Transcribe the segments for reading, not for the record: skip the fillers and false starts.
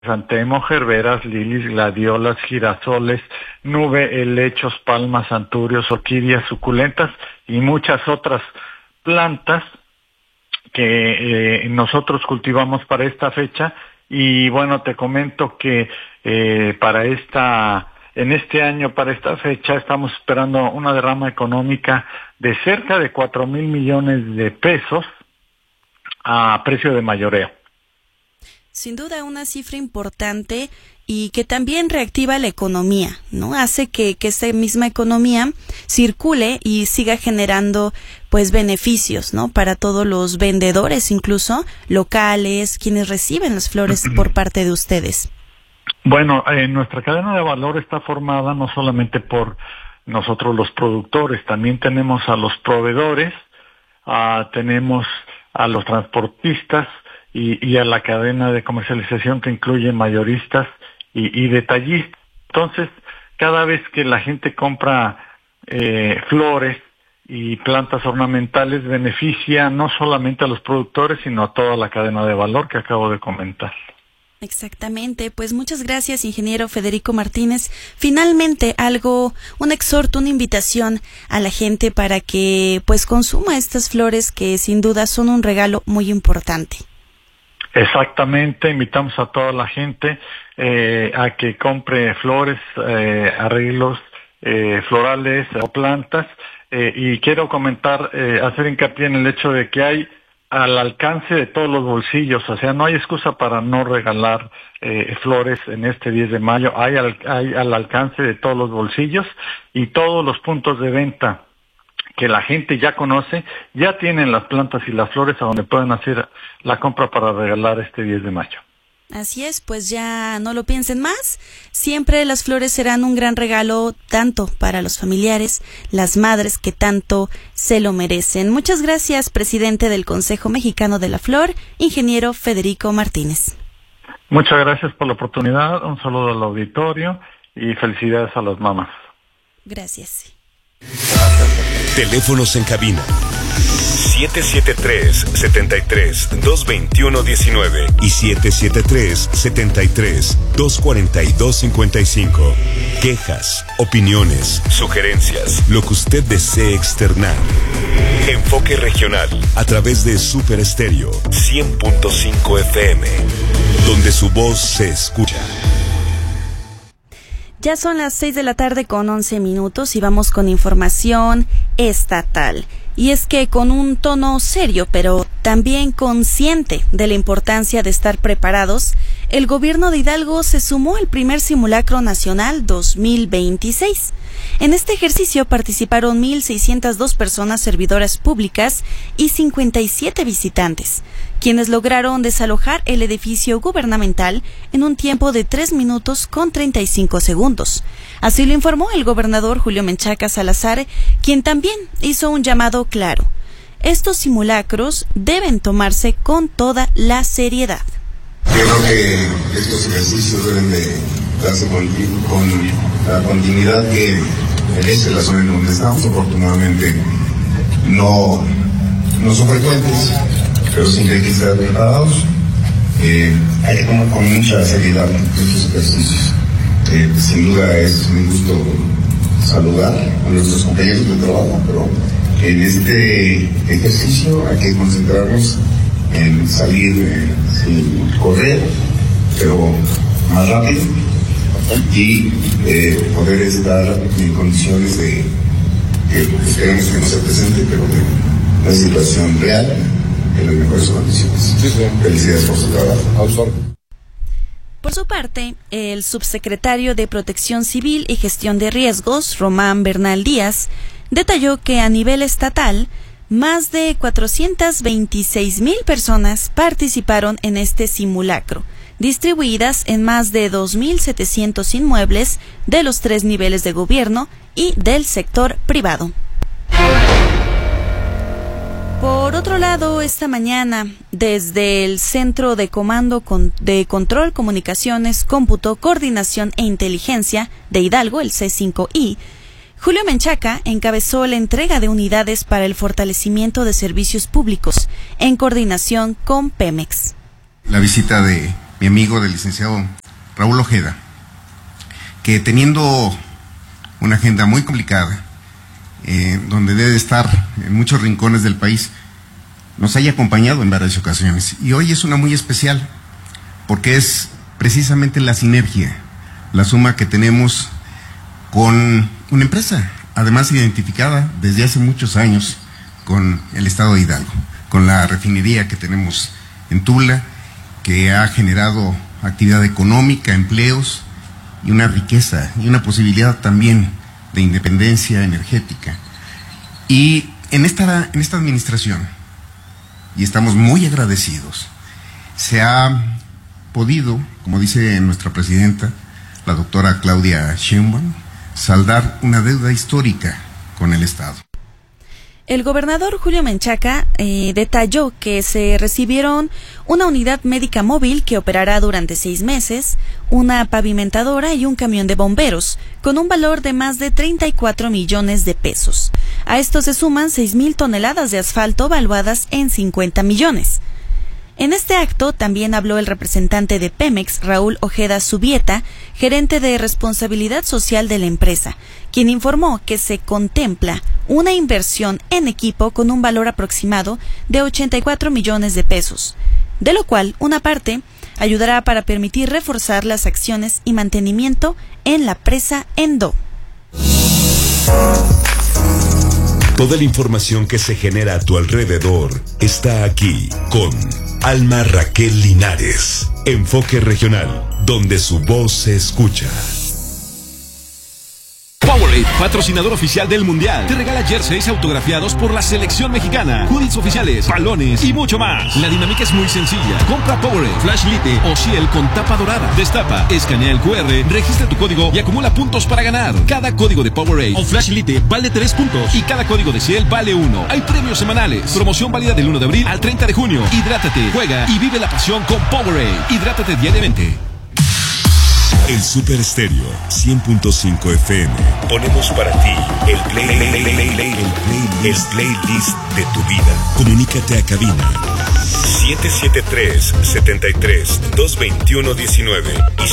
Crisantemo, gerberas, lilies, gladiolas, girasoles, nube, helechos, palmas, anturios, orquídeas, suculentas y muchas otras plantas que nosotros cultivamos para esta fecha. Y bueno, te comento que en este año, para esta fecha, estamos esperando una derrama económica de cerca de 4,000 millones de pesos a precio de mayoreo. Sin duda una cifra importante y que también reactiva la economía, ¿no? Hace que esa misma economía circule y siga generando pues beneficios, ¿no? Para todos los vendedores, incluso locales, quienes reciben las flores por parte de ustedes. Bueno, nuestra cadena de valor está formada no solamente por nosotros los productores, también tenemos a los proveedores, tenemos a los transportistas y a la cadena de comercialización que incluye mayoristas y detallistas. Entonces, cada vez que la gente compra flores y plantas ornamentales, beneficia no solamente a los productores, sino a toda la cadena de valor que acabo de comentar. Exactamente, pues muchas gracias, ingeniero Federico Martínez. Finalmente, un exhorto, una invitación a la gente para que pues consuma estas flores que sin duda son un regalo muy importante. Exactamente, invitamos a toda la gente a que compre flores, arreglos florales o plantas, y quiero hacer hincapié en el hecho de que hay al alcance de todos los bolsillos, o sea, no hay excusa para no regalar flores en este 10 de mayo, hay al alcance de todos los bolsillos, y todos los puntos de venta que la gente ya conoce, ya tienen las plantas y las flores a donde pueden hacer la compra para regalar este 10 de mayo. Así es, pues ya no lo piensen más. Siempre las flores serán un gran regalo tanto para los familiares, las madres que tanto se lo merecen. Muchas gracias, presidente del Consejo Mexicano de la Flor, ingeniero Federico Martínez. Muchas gracias por la oportunidad, un saludo al auditorio y felicidades a las mamás. Gracias. Teléfonos en cabina 773-73-221-19 y 773-73-242-55. Quejas, opiniones, sugerencias, lo que usted desee externar. Enfoque regional a través de Super Estéreo 100.5 FM, donde su voz se escucha. Ya son las 6:11 p.m. y vamos con información estatal. Y es que con un tono serio, pero también consciente de la importancia de estar preparados, el gobierno de Hidalgo se sumó al primer simulacro nacional 2026. En este ejercicio participaron 1,602 personas servidoras públicas y 57 visitantes, quienes lograron desalojar el edificio gubernamental en un tiempo de 3 minutos con 35 segundos. Así lo informó el gobernador Julio Menchaca Salazar, quien también hizo un llamado claro. Estos simulacros deben tomarse con toda la seriedad. Creo que estos ejercicios deben de darse con la continuidad que merece la zona en donde estamos. Afortunadamente no son frecuentes, pero siempre hay que estar preparados. Hay que tomar con mucha seriedad estos ejercicios. Sin duda es un gusto saludar a nuestros compañeros de trabajo, pero en este ejercicio hay que concentrarnos en salir sin correr, pero más rápido, y poder estar en condiciones de que esperemos que no se presente, pero de una situación real en las mejores condiciones. Sí. Felicidades por su trabajo. Por su parte, el subsecretario de Protección Civil y Gestión de Riesgos, Román Bernal Díaz, detalló que a nivel estatal, más de 426,000 personas participaron en este simulacro, distribuidas en más de 2,700 inmuebles de los 3 niveles de gobierno y del sector privado. Por otro lado, esta mañana, desde el Centro de Comando de Control, Comunicaciones, Cómputo, Coordinación e Inteligencia de Hidalgo, el C5I, Julio Menchaca encabezó la entrega de unidades para el fortalecimiento de servicios públicos en coordinación con Pemex. La visita de mi amigo, del licenciado Raúl Ojeda, que teniendo una agenda muy complicada, donde debe estar en muchos rincones del país, nos haya acompañado en varias ocasiones. Y hoy es una muy especial, porque es precisamente la sinergia, la suma que tenemos con una empresa, además identificada desde hace muchos años con el estado de Hidalgo, con la refinería que tenemos en Tula, que ha generado actividad económica, empleos y una riqueza y una posibilidad también de independencia energética. Y en esta administración, y estamos muy agradecidos, se ha podido, como dice nuestra presidenta, la doctora Claudia Sheinbaum, saldar una deuda histórica con el Estado. El gobernador Julio Menchaca detalló que se recibieron una unidad médica móvil que operará durante 6 meses, una pavimentadora y un camión de bomberos, con un valor de más de 34 millones de pesos. A esto se suman 6,000 toneladas de asfalto valuadas en 50 millones. En este acto también habló el representante de Pemex, Raúl Ojeda Subieta, gerente de responsabilidad social de la empresa, quien informó que se contempla una inversión en equipo con un valor aproximado de 84 millones de pesos, de lo cual una parte ayudará para permitir reforzar las acciones y mantenimiento en la presa Endo. Toda la información que se genera a tu alrededor está aquí con Alma Raquel Linares. Enfoque regional, donde su voz se escucha. Powerade, patrocinador oficial del Mundial, te regala jerseys autografiados por la selección mexicana, hoodies oficiales, balones y mucho más. La dinámica es muy sencilla. Compra Powerade, Flash Lite o Ciel con tapa dorada. Destapa, escanea el QR, registra tu código y acumula puntos para ganar. Cada código de Powerade o Flash Lite vale 3 puntos y cada código de Ciel vale 1. Hay premios semanales. Promoción válida del 1 de abril al 30 de junio. Hidrátate, juega y vive la pasión con Powerade. Hidrátate diariamente. El Super Estéreo 100.5 FM. Ponemos para ti el playlist de tu vida. Comunícate a cabina 773-73-221-19 y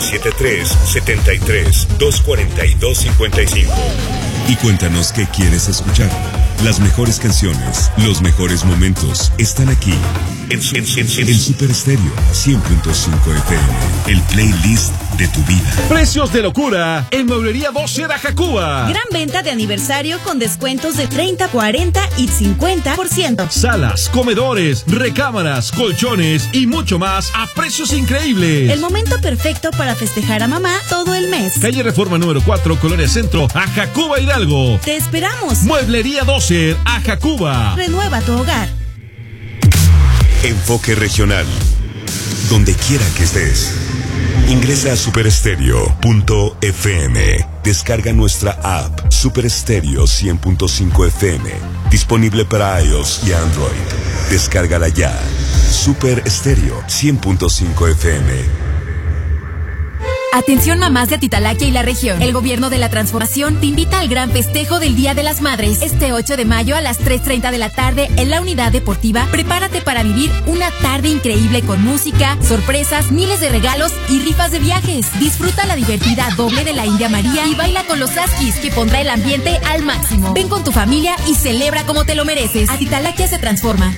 773-73-242-55. Y cuéntanos qué quieres escuchar. Las mejores canciones, los mejores momentos están aquí. El Super Estéreo 100.5 FM. El playlist de tu vida. Precios de locura en Mueblería 12 de Ajacúa. Gran venta de aniversario con descuentos de 30, 40 y 50%. Salas, comedores, recámaras, colchones y mucho más a precios increíbles. El momento perfecto para festejar a mamá todo el mes. Calle Reforma número 4, Colonia Centro, Ajacúa, Hidalgo. Te esperamos. Mueblería 12, Ajacúa. Renueva tu hogar. Enfoque regional. Donde quiera que estés. Ingresa a superestereo.fm. Descarga nuestra app Super Estéreo 100.5 FM. Disponible para iOS y Android. Descárgala ya. Super Estéreo 100.5 FM. Atención mamás de Atitalaquia y la región. El gobierno de la transformación te invita al gran festejo del Día de las Madres. Este 8 de mayo a las 3:30 de la tarde en la unidad deportiva. Prepárate para vivir una tarde increíble con música, sorpresas, miles de regalos y rifas de viajes. Disfruta la divertida doble de la India María y baila con los Askis, que pondrá el ambiente al máximo. Ven con tu familia y celebra como te lo mereces. Atitalaquia se transforma.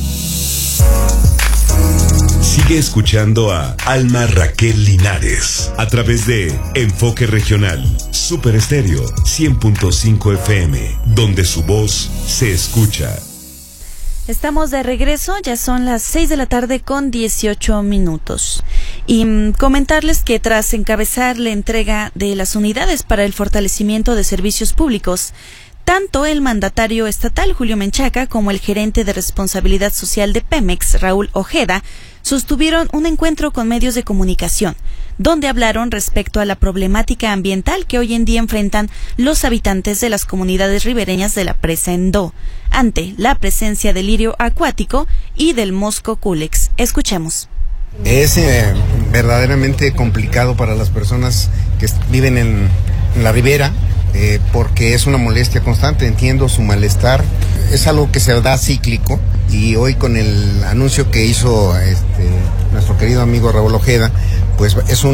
Sigue escuchando a Alma Raquel Linares a través de Enfoque Regional, Super Estéreo 100.5 FM, donde su voz se escucha. Estamos de regreso, ya son las 6 de la tarde con 18 minutos. Y comentarles que tras encabezar la entrega de las unidades para el fortalecimiento de servicios públicos, tanto el mandatario estatal Julio Menchaca como el gerente de responsabilidad social de Pemex, Raúl Ojeda, sostuvieron un encuentro con medios de comunicación, donde hablaron respecto a la problemática ambiental que hoy en día enfrentan los habitantes de las comunidades ribereñas de la presa Endo, ante la presencia del lirio acuático y del mosco culex. Escuchemos. Es verdaderamente complicado para las personas que viven en la ribera, porque es una molestia constante. Entiendo su malestar, es algo que se da cíclico, y hoy con el anuncio que hizo nuestro querido amigo Raúl Ojeda, pues es un